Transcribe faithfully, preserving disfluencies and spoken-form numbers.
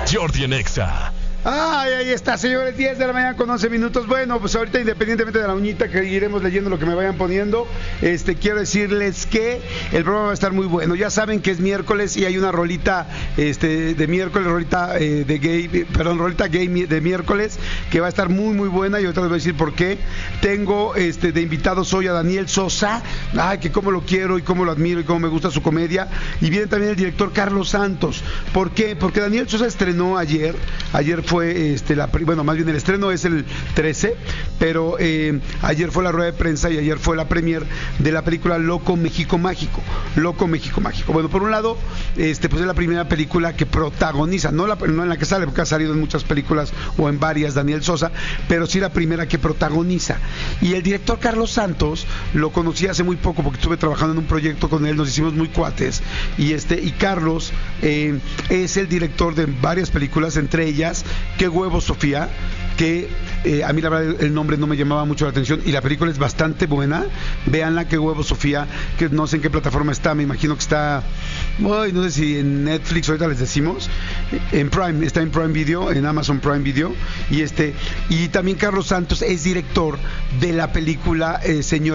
Jordi en Exa. Ay, ahí está, señores, diez de la mañana con once minutos. Bueno, pues ahorita, independientemente de la uñita, que iremos leyendo lo que me vayan poniendo, este, quiero decirles que el programa va a estar muy bueno. Ya saben que es miércoles y hay una rolita este, de miércoles, rolita eh, de gay, perdón, rolita gay de miércoles, que va a estar muy, muy buena, y ahorita les voy a decir por qué. Tengo este, de invitados hoy a Daniel Sosa, ay, que cómo lo quiero y cómo lo admiro y cómo me gusta su comedia, y viene también el director Carlos Santos. ¿Por qué? Porque Daniel Sosa estrenó ayer, ayer fue, este, la, bueno, más bien el estreno es el trece, pero eh, ayer fue la rueda de prensa y ayer fue la premier de la película Loco México Mágico. Loco México Mágico. Bueno, por un lado, este, pues es la primera película que protagoniza, no, la, no en la que sale, porque ha salido en muchas películas o en varias Daniel Sosa, pero sí la primera que protagoniza. Y el director Carlos Santos lo conocí hace muy poco porque estuve trabajando en un proyecto con él, nos hicimos muy cuates, y este y Carlos eh, es el director de varias películas, entre ellas Qué huevo Sofía, que eh, a mí la verdad el nombre no me llamaba mucho la atención y la película es bastante buena. Véanla, Qué huevo Sofía, que no sé en qué plataforma está, me imagino que está, uy, no sé si en Netflix, ahorita les decimos, en Prime, está en Prime Video, en Amazon Prime Video, y este y también Carlos Santos es director de la película eh, Señor